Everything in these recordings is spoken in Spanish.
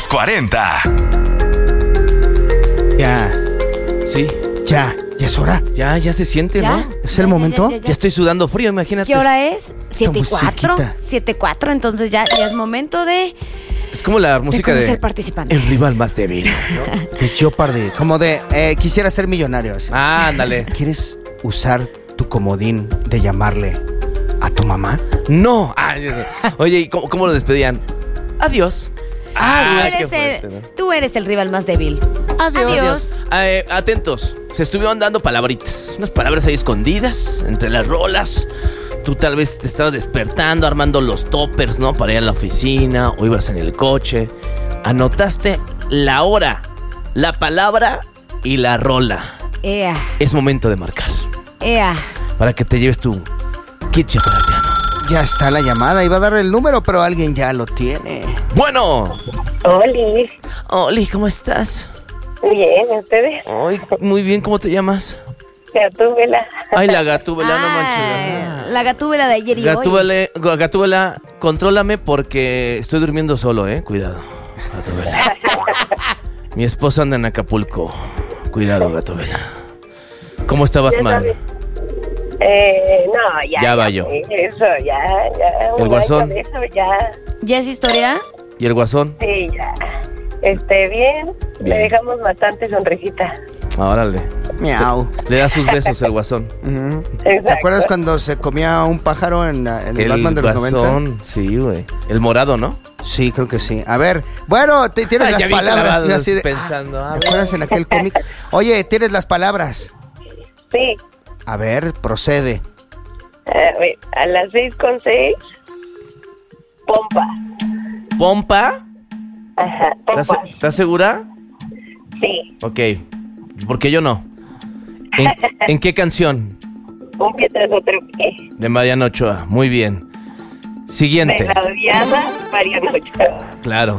los 40. Ya. Sí. Ya es hora. Ya se siente, ¿Ya? ¿no? ¿Es el momento? Ya estoy sudando frío, imagínate. ¿Qué hora es? Esta 7:04. musiquita. 7:04, entonces ya es momento de Es como la música conocer de participantes. El rival más débil, ¿no? De Jeopardy. Como de quisiera ser millonario. Así. Ándale. ¿Quieres usar tu comodín de llamarle a tu mamá? No. Oye, ¿y cómo lo despedían? Adiós. Tú eres el rival más débil. Adiós. Atentos. Se estuvieron dando palabritas. Unas palabras ahí escondidas entre las rolas. Tú tal vez te estabas despertando, armando los toppers, ¿no? Para ir a la oficina o ibas en el coche. Anotaste la hora, la palabra y la rola. Ea. Es momento de marcar. Para que te lleves tu kit chocolatiano. Ya está la llamada. Iba a dar el número, pero alguien ya lo tiene. Bueno. Oli, ¿Cómo estás? bien, ¿ustedes? Ay, muy bien, ¿cómo te llamas? Gatúbela. Ay, la Gatúbela, no manches. La Gatúbela de ayer y hoy. Gatúbela, contrólame porque estoy durmiendo solo, Cuidado, Gatúbela. Mi esposa anda en Acapulco. Cuidado, Gatúbela. ¿Cómo está Batman? No, ya. Ya va yo. Eso, ya. ¿El Guasón? Eso, ya. ¿Ya es historia? ¿Y el Guasón? Sí, ya. Bien. Le dejamos bastante sonrisita. Órale. Miau. Le da sus besos el Guasón. Exacto. ¿Te acuerdas cuando se comía un pájaro en el Batman de los 90? Guasón, sí, güey. El morado, ¿no? Sí, creo que sí. A ver, bueno, tienes las Ya vi palabras. clavados Yo así de, pensando, ¿te acuerdas en aquel cómic? Oye, tienes las palabras. Sí. A ver, procede. A las 6:06. Pompa. ¿Pompa? Ajá, pompa. ¿Estás segura? Sí. Ok. Porque yo no. ¿En qué canción? Un pie tras otro pie. De Mariana Ochoa. Muy bien. Siguiente. De la odiada Mariana Ochoa. Claro.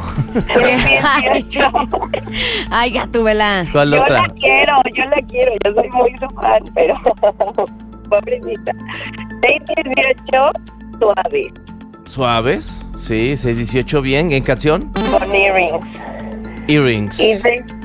Ay, Gatúbela. ¿Cuál Yo otra? la quiero, yo soy muy su fan, pero pobrecita. 6:18, suave, ¿Suaves? Sí, 6:18, bien. ¿En canción? con earrings. Earrings. Y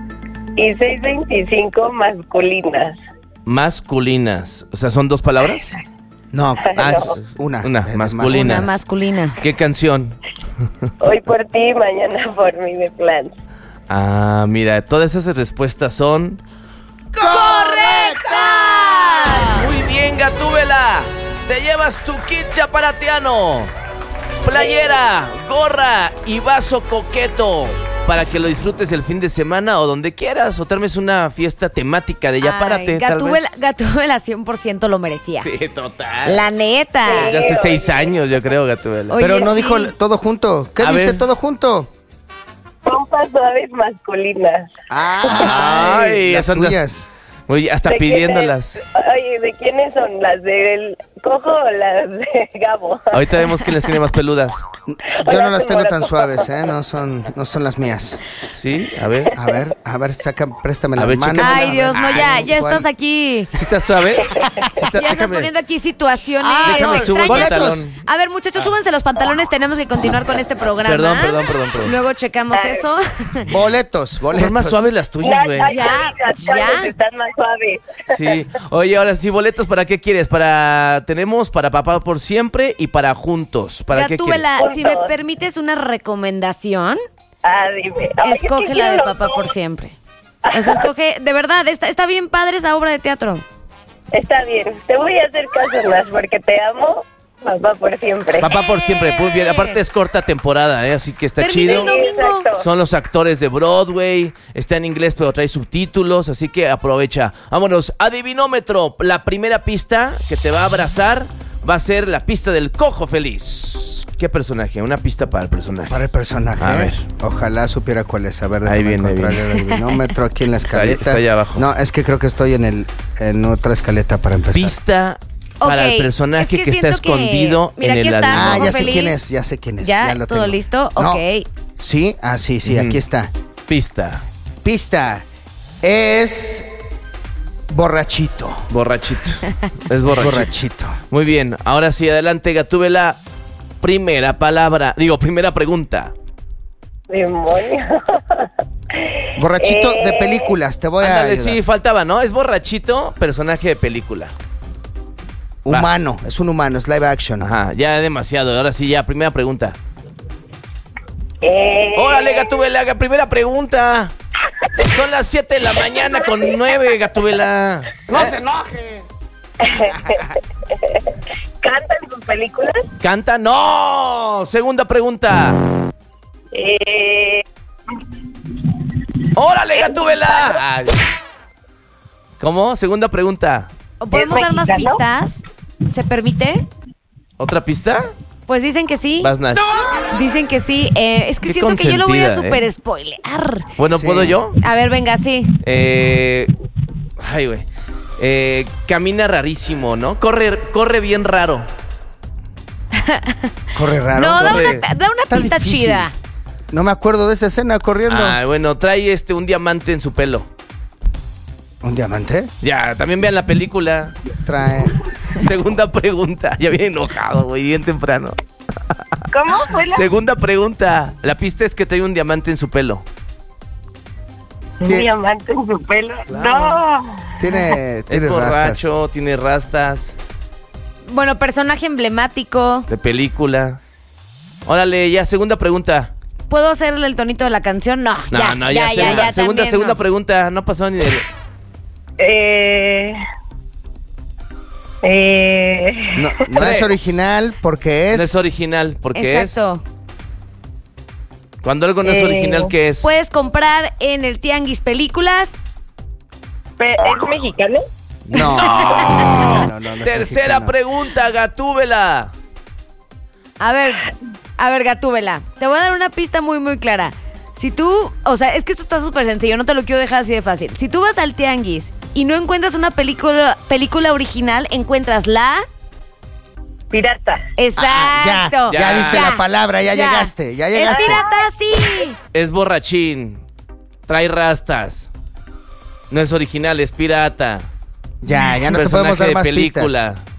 6:25, masculinas. Masculinas. O sea, ¿son dos palabras? No, Ah, una. Una, de masculina. Una masculinas. ¿Qué canción? Hoy por ti, mañana por mí de plan. Ah, mira, todas esas respuestas son... ¡Correctas! Muy bien, Gatúbela. Te llevas tu kit chaparatiano, playera, gorra y vaso coqueto para que lo disfrutes el fin de semana o donde quieras, o te armes una fiesta temática de Yapárate. Gatúbela 100% lo merecía. Sí, total. La neta. Ya hace 6 años, yo creo, Gatúbela. Oye, Pero no sí. dijo todo junto. ¿Qué A dice ver. todo junto? Pompas suaves masculinas. Ay, las esas andas- tuyas. Oye, hasta ¿De pidiéndolas. Oye, ¿de quiénes son? ¿Las del Cojo o las de Gabo? Ahorita vemos quién las tiene más peludas. Yo no las tengo tan suaves, no son las mías. ¿Sí? A ver. A ver, préstame la A ver, mano. chécame. Ay, Dios, no, ya ¿cuál? estás aquí. ¿Sí está suave? ¿Sí está- Ya estás déjame- poniendo aquí situaciones déjame subo el extrañas. pantalón. A ver, muchachos, súbanse los pantalones. Tenemos que continuar con este programa. Perdón. Luego checamos eso. Boletos. Son más suaves las tuyas, güey. Ya. Están más suaves. Sí. Oye, ahora sí, boletos, ¿para qué quieres? Tenemos para Papá por Siempre y para Juntos. ¿Para qué quieres? Gatúbela, si me permites una recomendación, Dime. Ay, escoge es que la de quiero Papá los por dos. Siempre. O sea, escoge, de verdad, está bien padre esa obra de teatro. Está bien. Te voy a hacer caso, Nash, porque te amo. Papá por siempre. Papá por Siempre, muy bien. Aparte es corta temporada, así que está Termina chido. el domingo. Exacto. Son los actores de Broadway, está en inglés pero trae subtítulos, así que aprovecha. Vámonos, adivinómetro. La primera pista que te va a abrazar va a ser la pista del Cojo Feliz. ¿Qué personaje? Una pista para el personaje. Para el personaje. A ver. Ojalá supiera cuál es. A ver, Ahí déjame viene, encontrar el binómetro aquí en la escaleta. Está allá abajo. No, es que creo que estoy en otra escaleta para empezar. Pista para Ok, el personaje es que está siento que- escondido mira, en aquí el está. anillo. Cojo ya sé Feliz. quién es, ya sé quién es. ¿Ya? lo ¿Todo tengo. listo? No. Ok. Sí, sí, aquí está. Pista. Pista. Es borrachito. Borrachito. Es borrachito. Borrachito. Muy bien, ahora sí, adelante, Gatúbela. Primera pregunta. Demonio. Borrachito de películas, te voy a Ándale, ayudar. sí, faltaba, ¿no? Es borrachito, personaje de película. Humano, es un humano, es live action. Ajá, ya demasiado. Ahora sí, ya, primera pregunta. ¡Órale, Gatúbela! Primera pregunta. Son las 7 de la mañana con 9, Gatúbela. ¡No se enoje! ¿Cantan sus películas? ¿Canta? ¡No! Segunda pregunta. ¡Órale, Gatúbela! Ay. ¿Cómo? Segunda pregunta. ¿O podemos dar más pistas? ¿Se permite? ¿Otra pista? Pues dicen que sí. Vas, Nash. Dicen que sí. Es que Qué siento que yo lo voy a consentida, super spoilear. Bueno, Sí. ¿puedo yo? A ver, venga, sí. Ay, güey. Camina rarísimo, ¿no? Corre bien raro. Corre raro. No, da corre. una Está pista difícil. chida. No me acuerdo de esa escena corriendo. Ah, bueno, trae un diamante en su pelo. ¿Un diamante? Ya, también vean la película. Trae. Segunda pregunta. Ya bien enojado, güey, bien temprano. ¿Cómo fue la Segunda pregunta. La pista es que trae un diamante en su pelo. un diamante en su pelo? No. Tiene Es rastas. borracho, tiene rastas Bueno, personaje emblemático. de película. Órale, ya, segunda pregunta. ¿Puedo hacerle el tonito de la canción? No, ya, segunda también no. pregunta. No ha pasado ni de... No es original porque es... No es original, porque Exacto. Cuando algo no es original, ¿qué es? Puedes comprar en el Tianguis películas. ¿Es mexicano? No. Tercera pregunta, Gatúbela. A ver, Gatúbela, te voy a dar una pista muy, muy clara. Si tú, o sea, es que esto está súper sencillo, no te lo quiero dejar así de fácil. Si tú vas al Tianguis y no encuentras una película original, encuentras la... Pirata. Exacto. Ya diste la palabra, ya llegaste. Es pirata, sí. Es borrachín. Trae rastas. No es original, es pirata. Ya no te Personaje podemos dar de más película. pistas.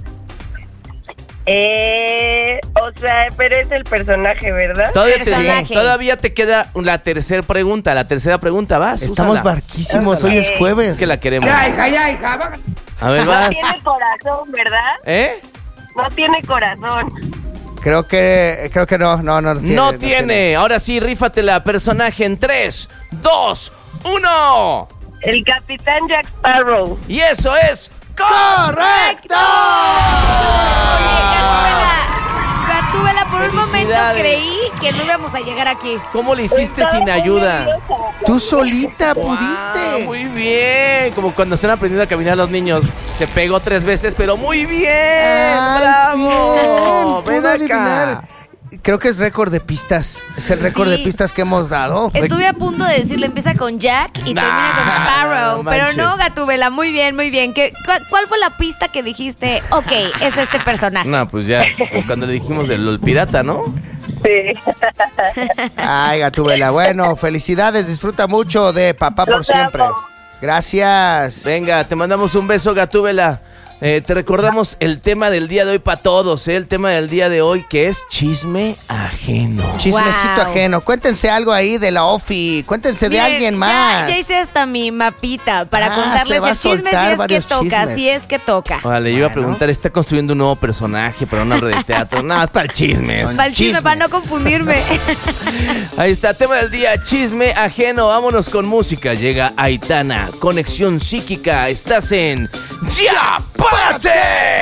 O sea, pero es el personaje, ¿verdad? Personaje. Todavía te queda la tercera pregunta. La tercera pregunta, vas. Estamos úsala. barquísimos, hoy es jueves. Es que la queremos. Ya, hija. A ver, No vas. tiene corazón, ¿verdad? ¿Eh? No tiene corazón. Creo que no. No tiene. Ahora sí, rífatela. Personaje en 3, 2, 1. El Capitán Jack Sparrow. Y eso es... ¡Correcto! Gatúbela, por un momento Felicidades. creí que no íbamos a llegar aquí. ¿Cómo le hiciste Estaba sin muy ayuda? nerviosa. Tú solita Ah, pudiste. muy bien. Como cuando están aprendiendo a caminar los niños. Se pegó 3 veces, pero muy bien. Ay, ¡Bravo! bien, Ven pudo acá. adivinar. Creo que es récord de pistas. Es el récord Sí. de pistas que hemos dado. Estuve a punto de decirle, empieza con Jack y termina con Sparrow. no Pero manches. no, Gatúbela, muy bien, muy bien. ¿Cuál fue la pista que dijiste? Ok, es este personaje. No, pues ya. Cuando le dijimos del pirata, ¿no? Sí. Ay, Gatúbela. Bueno, felicidades. Disfruta mucho de Papá por Los Siempre. amo. Gracias. Venga, te mandamos un beso, Gatúbela. Te recordamos el tema del día de hoy para todos, el tema del día de hoy que es chisme ajeno. Chismecito Wow. ajeno. Cuéntense algo ahí de la OFI. Cuéntense de Miren, alguien más. Ya hice hasta mi mapita para Se contarles va a el chisme soltar si es que varios toca, chismes. si es que toca. Vale, yo iba a Bueno. preguntar, ¿está construyendo un nuevo personaje para una obra de teatro? No, es para el chisme. Son Para el chisme, chismes. para no confundirme. Ahí está, tema del día, chisme ajeno. Vámonos con música. Llega Aitana, Conexión Psíquica. Estás en ¡Ya Párate!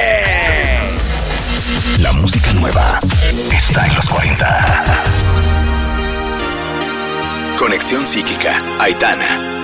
La música nueva está en los 40. Conexión Psíquica, Aitana.